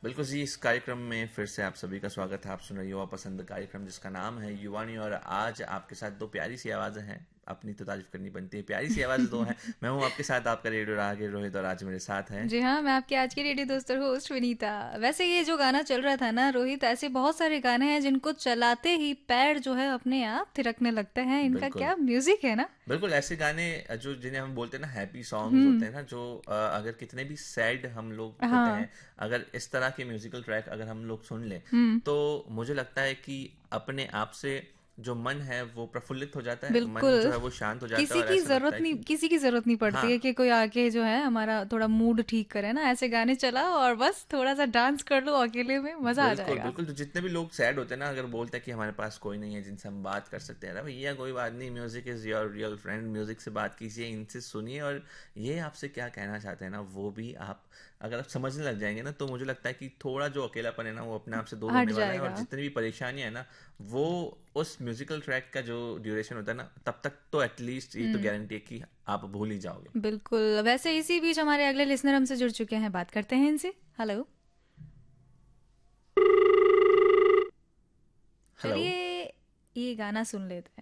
बिल्कुल जी, इस कार्यक्रम में फिर से आप सभी का स्वागत है। आप सुन रहे युवा पसंद कार्यक्रम जिसका नाम है युवानी, और आज आपके साथ दो प्यारी सी आवाज़ें हैं। अपनी तो तारीफ करनी बनती है, प्यारी सी आवाज़ दो हैं। मैं हूँ आपके साथ, आपका रेडियो राहगीर रोहित, और आज मेरे साथ हैं। जी हाँ, मैं आपकी आज की रेडियो दोस्त और होस्ट विनीता। वैसे ये जो गाना चल रहा था ना रोहित, ऐसे बहुत सारे गाने हैं जिनको चलाते ही पैर जो है अपने आप थिरकने लगते हैं। इनका बिल्कुल। क्या म्यूजिक है ना। बिल्कुल ऐसे गाने जो जिन्हें हम बोलते हैं ना हैप्पी सॉन्ग्स हम्म। होते हैं ना, जो अगर कितने भी सैड हम लोग होते हाँ। हैं, अगर इस तरह के म्यूजिकल ट्रैक अगर हम लोग सुन लें, हम्म। तो मुझे लगता है कि अपने आप से जो मन है वो प्रफुल्लित हो जाता है, मन जो बिल्कुल। है वो शांत हो जाता है, और ऐसा लगता है कि किसी की जरूरत नहीं पड़ती हाँ। है कि कोई आके जो है हमारा थोड़ा मूड ठीक करे ना। ऐसे गाने चलाओ और बस थोड़ा सा डांस कर लो, अकेले में मजा आ बिल्कुल जाएगा। बिल्कुल, तो जितने भी लोग सैड होते हैं ना, अगर बोलते हैं कि हमारे पास कोई नहीं है जिनसे हम बात कर सकते हैं, अरे भैया कोई बात नहीं, music is your real friend. Music से बात कीजिए, इनसे सुनिए, और ये आपसे क्या कहना चाहते हैं ना, वो भी आप अगर आप समझने लग जाएंगे ना, तो मुझे लगता है कि थोड़ा जो अकेलापन है ना, वो अपने आप से दूर हट होने वाला है, और जाएगा। जितनी भी परेशानियां है ना, वो उस म्यूजिकल ट्रैक का जो ड्यूरेशन होता है ना, तब तक तो एटलीस्ट ये तो हम्म। गारंटी है कि आप भूल ही जाओगे। बिल्कुल। वैसे इसी बीच हमारे अगले लिसनर हमसे जुड़ चुके हैं, बात करते हैं इनसे। हेलो। हेलो। चलिए ये गाना सुन लेते हैं।